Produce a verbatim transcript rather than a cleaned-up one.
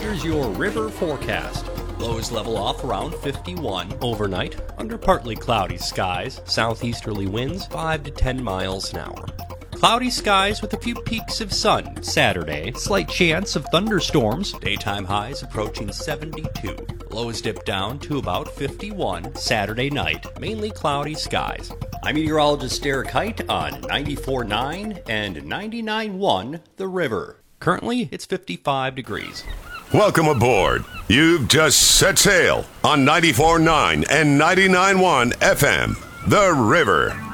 here's your river forecast. Lows level off around fifty-one overnight, under partly cloudy skies, southeasterly winds five to ten miles an hour. Cloudy skies with a few peaks of sun Saturday, slight chance of thunderstorms, daytime highs approaching seventy-two. Lows dip down to about fifty-one Saturday night, mainly cloudy skies. I'm meteorologist Derek Height on ninety-four point nine and ninety-nine point one The River. Currently, it's fifty-five degrees. Welcome aboard. You've just set sail on ninety-four point nine and ninety-nine point one F M, The River.